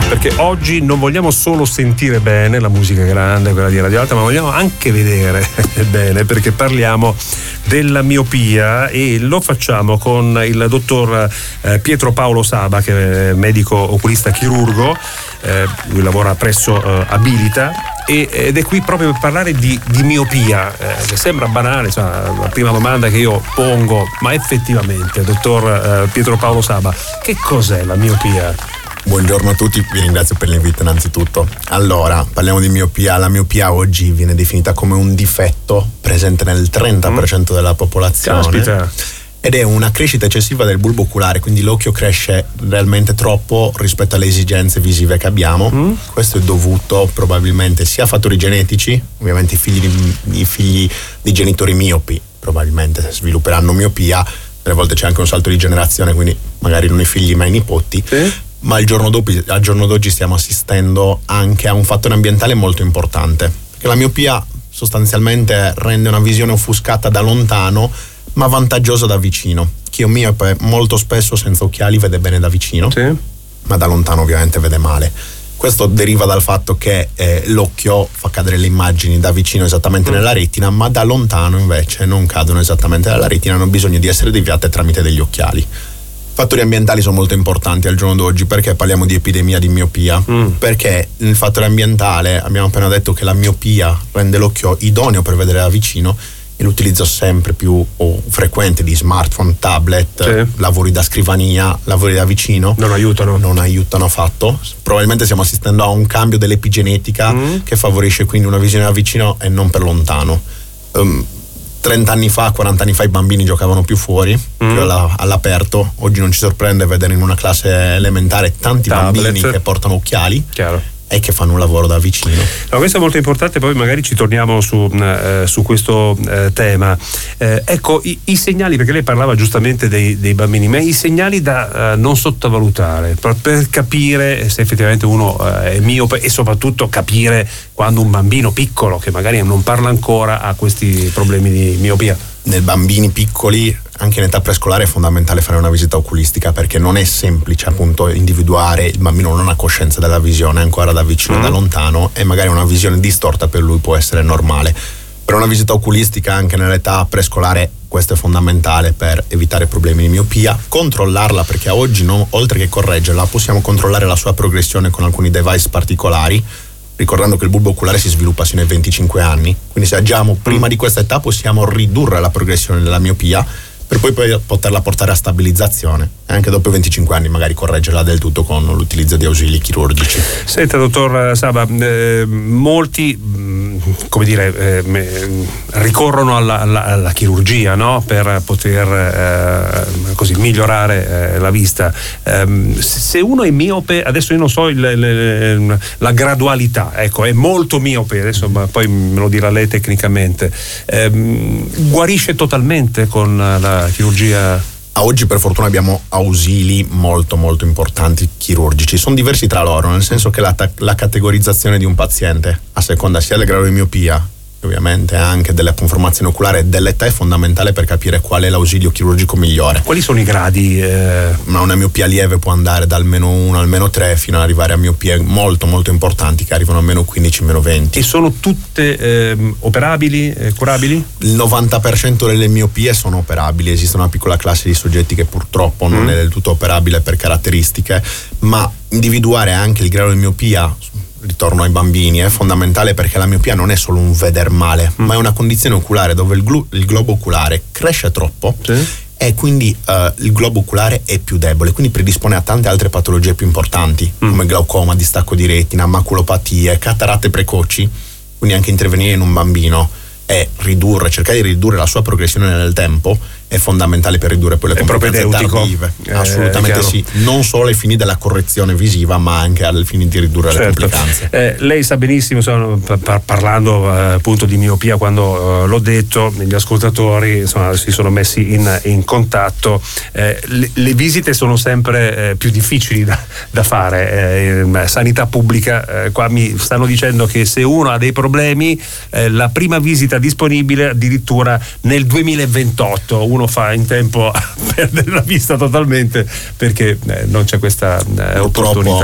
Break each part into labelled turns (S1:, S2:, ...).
S1: perché oggi non vogliamo solo sentire bene la musica grande, quella di Radio Alta, ma vogliamo anche vedere bene, perché parliamo della miopia e lo facciamo con il dottor Pietro Paolo Saba, che è medico oculista chirurgo. Lui lavora presso Abilita ed è qui proprio per parlare di miopia, che sembra banale, cioè, la prima domanda che io pongo, ma effettivamente, dottor Pietro Paolo Saba, che cos'è la miopia?
S2: Buongiorno a tutti, vi ringrazio per l'invito innanzitutto. Allora, parliamo di miopia. La miopia oggi viene definita come un difetto presente nel 30% della popolazione.
S1: Caspita.
S2: Ed è una crescita eccessiva del bulbo oculare, quindi l'occhio cresce realmente troppo rispetto alle esigenze visive che abbiamo. Questo è dovuto probabilmente sia a fattori genetici, ovviamente i figli di genitori miopi probabilmente svilupperanno miopia, delle volte c'è anche un salto di generazione, quindi magari non i figli ma i nipoti. Sì. Ma al giorno d'oggi stiamo assistendo anche a un fattore ambientale molto importante, perché la miopia sostanzialmente rende una visione offuscata da lontano ma vantaggiosa da vicino. Chi è miope molto spesso senza occhiali vede bene da vicino, sì, ma da lontano ovviamente vede male. Questo deriva dal fatto che l'occhio fa cadere le immagini da vicino esattamente nella retina, ma da lontano invece non cadono esattamente nella retina, hanno bisogno di essere deviate tramite degli occhiali. Fattori ambientali sono molto importanti al giorno d'oggi. Perché parliamo di epidemia di miopia? Perché nel fattore ambientale abbiamo appena detto che la miopia rende l'occhio idoneo per vedere da vicino, e l'utilizzo sempre più frequente di smartphone, tablet, sì, lavori da scrivania, lavori da vicino non aiutano affatto. Probabilmente stiamo assistendo a un cambio dell'epigenetica che favorisce quindi una visione da vicino e non per lontano. 30 anni fa, 40 anni fa i bambini giocavano più fuori, più all'aperto. Oggi non ci sorprende vedere in una classe elementare tanti bambini che portano occhiali. Chiaro. E che fanno un lavoro da vicino.
S1: No, questo è molto importante, poi magari ci torniamo su questo tema. Ecco, i segnali, perché lei parlava giustamente dei bambini, ma i segnali da non sottovalutare per capire se effettivamente uno è miope, e soprattutto capire quando un bambino piccolo che magari non parla ancora ha questi problemi di miopia.
S2: Nei bambini piccoli, anche in età prescolare, è fondamentale fare una visita oculistica, perché non è semplice appunto individuare. Il bambino non ha coscienza della visione ancora da vicino e da lontano, e magari una visione distorta per lui può essere normale. Per una visita oculistica anche nell'età prescolare questo è fondamentale per evitare problemi di miopia. Controllarla, perché oggi oltre che correggerla possiamo controllare la sua progressione con alcuni device particolari, ricordando che il bulbo oculare si sviluppa sino ai 25 anni, quindi se agiamo prima di questa età possiamo ridurre la progressione della miopia per poi poterla portare a stabilizzazione, e anche dopo i 25 anni magari correggerla del tutto con l'utilizzo di ausili chirurgici.
S1: Senta, dottor Saba, molti ricorrono alla chirurgia, no? Per poter così migliorare la vista. Se uno è miope, adesso io non so la gradualità, ecco, è molto miope adesso, ma poi me lo dirà lei tecnicamente, guarisce totalmente con la chirurgia?
S2: A oggi per fortuna abbiamo ausili molto molto importanti chirurgici, sono diversi tra loro, nel senso che la categorizzazione di un paziente a seconda sia del grado di miopia, ovviamente anche della conformazione oculare e dell'età, è fondamentale per capire qual è l'ausilio chirurgico migliore.
S1: Quali sono i gradi?
S2: Ma una miopia lieve può andare dal -1 al -3 fino ad arrivare a miopie molto molto importanti che arrivano a -15, -20.
S1: E sono tutte operabili, curabili?
S2: Il 90% delle miopie sono operabili. Esiste una piccola classe di soggetti che purtroppo non è del tutto operabile per caratteristiche, ma individuare anche il grado di miopia, ritorno ai bambini, è fondamentale, perché la miopia non è solo un veder male, ma è una condizione oculare dove il globo oculare cresce troppo, sì, e quindi il globo oculare è più debole, quindi predispone a tante altre patologie più importanti come glaucoma, distacco di retina, maculopatie, cataratte precoci. Quindi anche intervenire in un bambino e cercare di ridurre la sua progressione nel tempo è fondamentale per ridurre poi le complicanze tardive. Assolutamente sì, non solo ai fini della correzione visiva, ma anche ai fini di ridurre le complicanze.
S1: Lei sa benissimo, parlando appunto di miopia, quando l'ho detto, gli ascoltatori si sono messi in contatto. Le visite sono sempre più difficili da fare. In sanità pubblica qua mi stanno dicendo che se uno ha dei problemi, la prima visita disponibile addirittura nel 2028. Uno fa in tempo a perdere la vista totalmente, perché non c'è questa opportunità.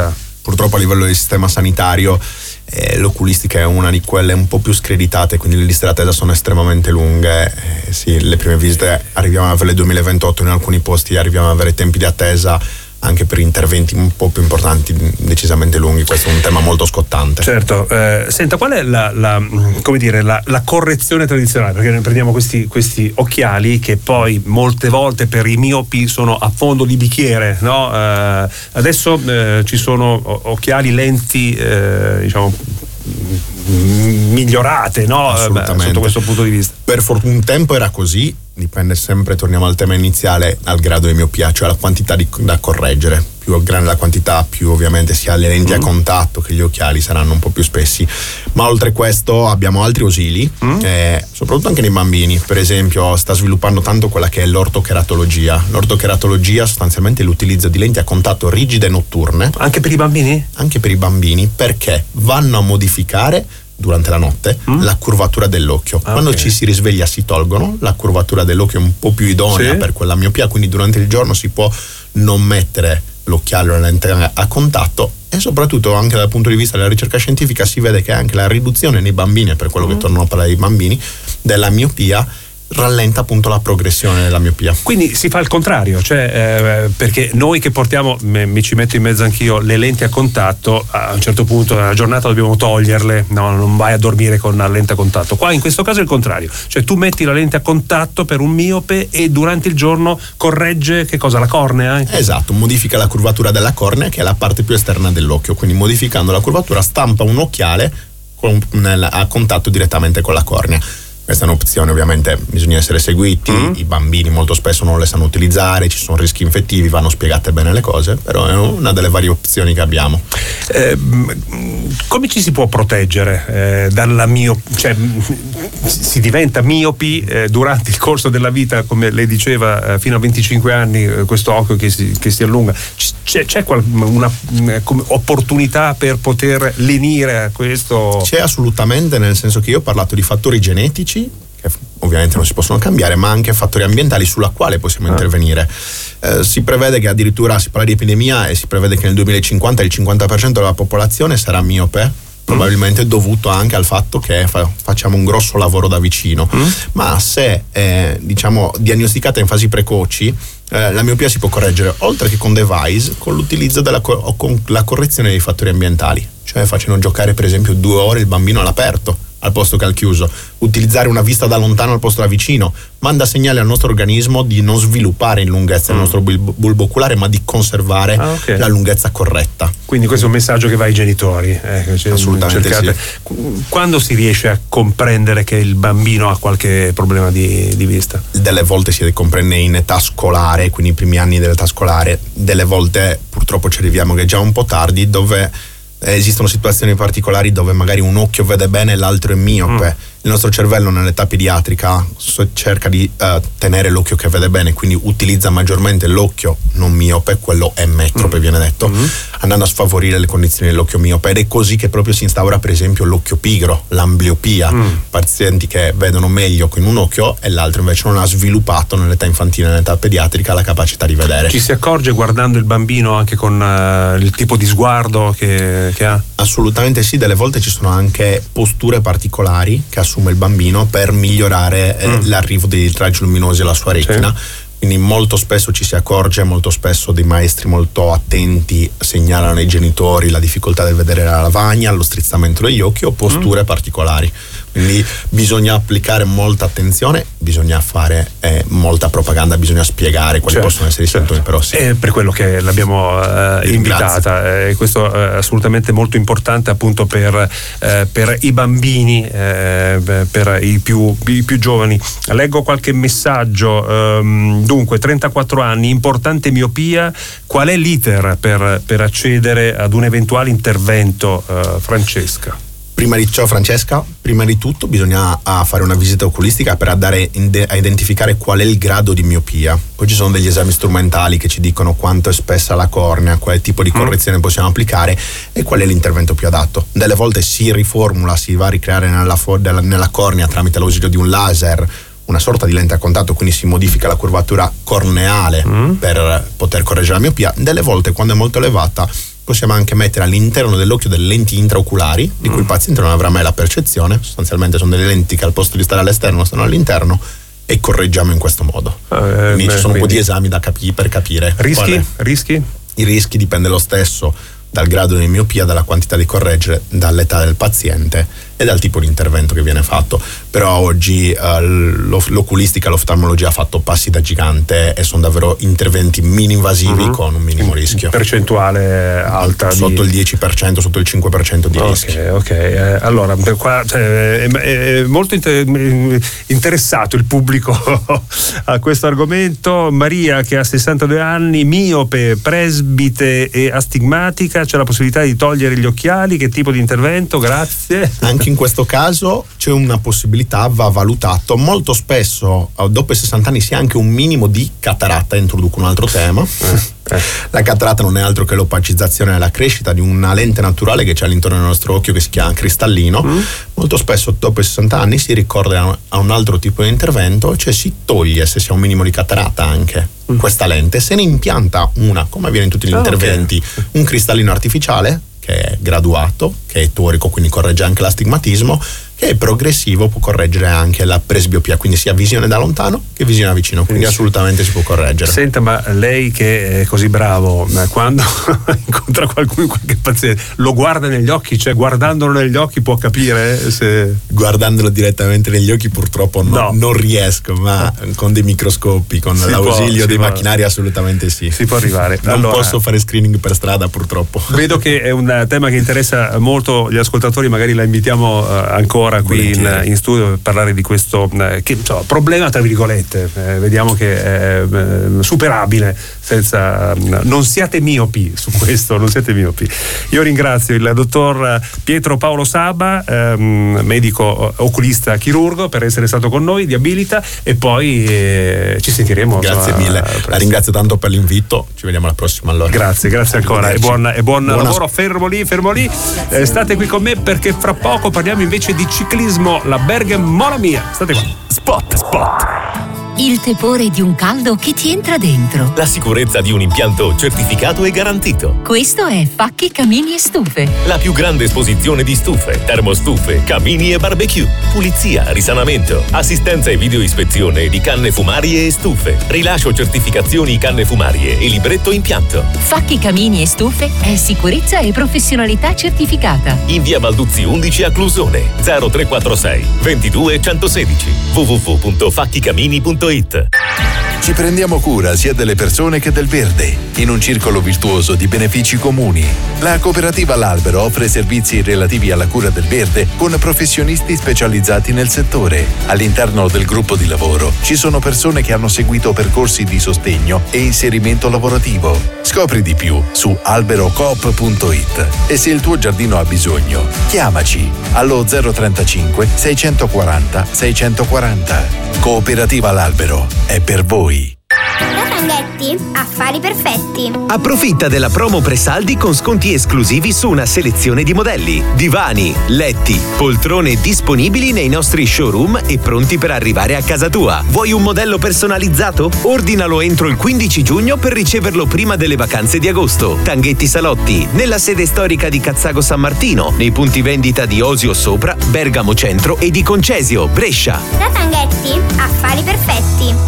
S2: purtroppo a livello del sistema sanitario l'oculistica è una di quelle un po' più screditate, quindi le liste d'attesa sono estremamente lunghe. Sì, le prime visite arriviamo ad avere 2028, in alcuni posti arriviamo ad avere tempi di attesa anche per interventi un po' più importanti, decisamente lunghi. Questo è un tema molto scottante.
S1: Certo, senta, qual è la correzione tradizionale? Perché noi prendiamo questi occhiali che poi molte volte per i miopi sono a fondo di bicchiere, no? Adesso ci sono occhiali lenti, diciamo, migliorate, no?
S2: Assolutamente.
S1: Sotto questo punto di vista.
S2: Per fortuna un tempo era così, dipende sempre, torniamo al tema iniziale, al grado di miopia, cioè la quantità da correggere. Più grande la quantità, più ovviamente sia le lenti a contatto che gli occhiali saranno un po' più spessi. Ma oltre questo abbiamo altri ausili, soprattutto anche nei bambini. Per esempio sta sviluppando tanto quella che è l'ortocheratologia. L'ortocheratologia sostanzialmente è l'utilizzo di lenti a contatto rigide notturne.
S1: Anche per i bambini?
S2: Anche per i bambini, perché vanno a modificare durante la notte la curvatura dell'occhio. Quando ci si risveglia si tolgono, la curvatura dell'occhio è un po' più idonea per quella miopia, quindi durante il giorno si può non mettere l'occhiale o la lente a contatto, e soprattutto anche dal punto di vista della ricerca scientifica si vede che anche la riduzione nei bambini, per quello che torno a parlare dei bambini, della miopia rallenta appunto la progressione della miopia.
S1: Quindi si fa il contrario, cioè perché noi che portiamo, mi ci metto in mezzo anch'io, le lenti a contatto, a un certo punto della giornata dobbiamo toglierle, no, non vai a dormire con la lente a contatto. Qua in questo caso è il contrario, cioè tu metti la lente a contatto per un miope e durante il giorno corregge che cosa? La cornea?
S2: Esatto, modifica la curvatura della cornea, che è la parte più esterna dell'occhio, quindi modificando la curvatura stampa un occhiale a contatto direttamente con la cornea. Questa è un'opzione, ovviamente bisogna essere seguiti, i bambini molto spesso non le sanno utilizzare, ci sono rischi infettivi, vanno spiegate bene le cose, però è una delle varie opzioni che abbiamo.
S1: Come ci si può proteggere dalla miopia? Cioè, si diventa miopi durante il corso della vita, come lei diceva, fino a 25 anni questo occhio che si allunga. C'è una opportunità per poter lenire a questo?
S2: C'è assolutamente, nel senso che io ho parlato di fattori genetici che ovviamente non si possono cambiare, ma anche fattori ambientali sulla quale possiamo intervenire. Si prevede che addirittura, si parla di epidemia e si prevede che nel 2050 il 50% della popolazione sarà miope, probabilmente dovuto anche al fatto che facciamo un grosso lavoro da vicino. Ma se diciamo diagnosticata in fasi precoci, la miopia si può correggere oltre che con device, con l'utilizzo o con la correzione dei fattori ambientali, cioè facendo giocare per esempio 2 ore il bambino all'aperto al posto che al chiuso, utilizzare una vista da lontano al posto da vicino, manda segnale al nostro organismo di non sviluppare in lunghezza il nostro bulbo oculare, ma di conservare la lunghezza corretta.
S1: Quindi questo è un messaggio che va ai genitori.
S2: Assolutamente sì.
S1: Quando si riesce a comprendere che il bambino ha qualche problema di vista?
S2: Delle volte si comprende in età scolare, quindi i primi anni dell'età scolare, delle volte purtroppo ci arriviamo che è già un po' tardi, dove esistono situazioni particolari dove magari un occhio vede bene e l'altro è miope. Il nostro cervello nell'età pediatrica cerca di tenere l'occhio che vede bene, quindi utilizza maggiormente l'occhio non miope, quello emmetrope viene detto, andando a sfavorire le condizioni dell'occhio miope, ed è così che proprio si instaura per esempio l'occhio pigro, l'ambliopia, pazienti che vedono meglio con un occhio e l'altro invece non ha sviluppato nell'età infantile, nell'età pediatrica la capacità di vedere.
S1: Ci si accorge guardando il bambino anche con il tipo di sguardo che ha?
S2: Assolutamente sì, delle volte ci sono anche posture particolari che assume il bambino per migliorare l'arrivo dei raggi luminosi alla sua retina. Quindi molto spesso ci si accorge, molto spesso dei maestri molto attenti segnalano ai genitori la difficoltà del vedere la lavagna, lo strizzamento degli occhi o posture particolari. Quindi bisogna applicare molta attenzione, bisogna fare molta propaganda, bisogna spiegare quali possono essere i sintomi, però sì.
S1: È per quello che l'abbiamo invitata, questo è assolutamente molto importante appunto per i bambini, per i più giovani. Leggo qualche messaggio. Dunque, 34 anni, importante miopia, qual è l'iter per accedere ad un eventuale intervento? Francesca.
S2: Ciao Francesca, prima di tutto bisogna fare una visita oculistica per andare a identificare qual è il grado di miopia. Poi ci sono degli esami strumentali che ci dicono quanto è spessa la cornea, quale tipo di correzione possiamo applicare e qual è l'intervento più adatto. Delle volte si riformula, si va a ricreare nella cornea tramite l'ausilio di un laser una sorta di lente a contatto, quindi si modifica la curvatura corneale per poter correggere la miopia. Delle volte, quando è molto elevata, possiamo anche mettere all'interno dell'occhio delle lenti intraoculari, di cui il paziente non avrà mai la percezione. Sostanzialmente sono delle lenti che al posto di stare all'esterno stanno all'interno, e correggiamo in questo modo. Quindi ci sono un po' di esami da per capire.
S1: Rischi?
S2: I rischi dipende lo stesso dal grado di miopia, dalla quantità di correggere, dall'età del paziente e dal tipo di intervento che viene fatto. Però oggi l'oculistica, l'oftalmologia ha fatto passi da gigante e sono davvero interventi mini-invasivi con un minimo rischio.
S1: Percentuale alta?
S2: Sotto il 10%, sotto il 5% di rischio.
S1: Ok. Allora, qua è molto interessato il pubblico a questo argomento. Maria, che ha 62 anni, miope, presbite e astigmatica, c'è la possibilità di togliere gli occhiali? Che tipo di intervento? Grazie.
S2: Anche in questo caso c'è una possibilità, va valutato. Molto spesso dopo i 60 anni si ha anche un minimo di cataratta. Introduco un altro tema. La cataratta non è altro che l'opacizzazione della crescita di una lente naturale che c'è all'interno del nostro occhio, che si chiama cristallino. Molto spesso dopo i 60 anni si ricorre a un altro tipo di intervento, cioè si toglie, se si ha un minimo di cataratta, anche questa lente, se ne impianta una, come avviene in tutti gli interventi, un cristallino artificiale che è graduato, che è torico, quindi corregge anche l'astigmatismo, che è progressivo, può correggere anche la presbiopia, quindi sia visione da lontano che visione da vicino, quindi assolutamente si può correggere.
S1: Senta, ma lei che è così bravo, quando incontra qualcuno, qualche paziente, lo guarda negli occhi, cioè guardandolo negli occhi può capire se... Guardandolo direttamente negli occhi purtroppo non riesco, ma con dei microscopi, con l'ausilio dei macchinari assolutamente sì. Si può arrivare.
S2: Non posso fare screening per strada purtroppo.
S1: Vedo che è un tema che interessa molto gli ascoltatori, magari la invitiamo ancora qui in studio per parlare di questo problema, tra virgolette, vediamo che è superabile senza... Non siate miopi su questo, non siate miopi. Io ringrazio il dottor Pietro Paolo Saba, medico oculista chirurgo, per essere stato con noi di Abilita, e poi ci sentiremo.
S2: Grazie mille, la ringrazio tanto per l'invito, ci vediamo alla prossima allora.
S1: Grazie ancora e buon lavoro. Fermo lì. State qui con me, perché fra poco parliamo invece di ciclismo, la Bergamo mia. State qua. Spot.
S3: Il tepore di un caldo che ti entra dentro.
S4: La sicurezza di un impianto certificato e garantito.
S3: Questo è Facchi Camini e Stufe.
S4: La più grande esposizione di stufe, termostufe, camini e barbecue. Pulizia, risanamento, assistenza e videoispezione di canne fumarie e stufe. Rilascio certificazioni canne fumarie e libretto impianto.
S3: Facchi Camini e Stufe è sicurezza e professionalità certificata.
S4: In via Balduzzi 11 a Clusone, 0346 22 116 www.facchicamini.it.
S5: Ci prendiamo cura sia delle persone che del verde, in un circolo virtuoso di benefici comuni. La cooperativa L'Albero offre servizi relativi alla cura del verde con professionisti specializzati nel settore. All'interno del gruppo di lavoro ci sono persone che hanno seguito percorsi di sostegno e inserimento lavorativo. Scopri di più su alberocoop.it e se il tuo giardino ha bisogno, chiamaci allo 035 640 640. Cooperativa L'Albero è per voi.
S6: Da Tanghetti, affari perfetti.
S7: Approfitta della promo pre-saldi con sconti esclusivi su una selezione di modelli, divani, letti, poltrone disponibili nei nostri showroom e pronti per arrivare a casa tua. Vuoi un modello personalizzato? Ordinalo entro il 15 giugno per riceverlo prima delle vacanze di agosto. Tanghetti Salotti, nella sede storica di Cazzago San Martino, nei punti vendita di Osio Sopra, Bergamo Centro e di Concesio, Brescia.
S6: Da Tanghetti, affari perfetti.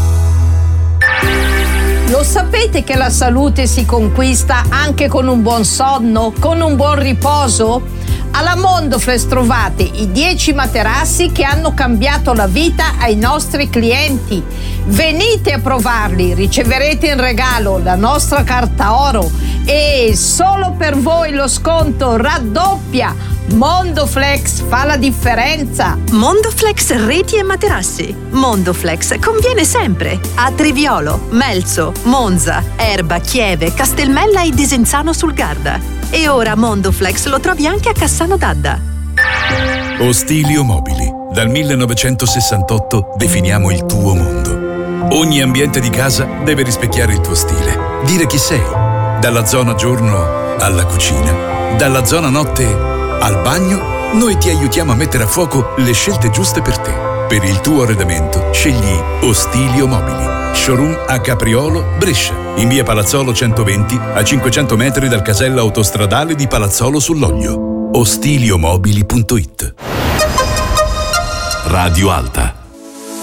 S8: Lo sapete che la salute si conquista anche con un buon sonno, con un buon riposo? Alla Mondoflex trovate i 10 materassi che hanno cambiato la vita ai nostri clienti. Venite a provarli, riceverete in regalo la nostra carta oro e solo per voi lo sconto raddoppia. Mondoflex fa la differenza.
S9: Mondoflex reti e materassi. Mondoflex conviene sempre a Triviolo, Melzo, Monza, Erba, Chieve, Castelmella e Desenzano sul Garda. E ora Mondoflex lo trovi anche a Cassano d'Adda.
S10: Ostilio Mobili. Dal 1968 definiamo il tuo mondo. Ogni ambiente di casa deve rispecchiare il tuo stile. Dire chi sei. Dalla zona giorno alla cucina. Dalla zona notte al bagno, noi ti aiutiamo a mettere a fuoco le scelte giuste per te. Per il tuo arredamento scegli Ostilio Mobili. Showroom a Capriolo, Brescia. In via Palazzolo 120, a 500 metri dal casello autostradale di Palazzolo sull'Oglio. Ostiliomobili.it.
S4: Radio Alta.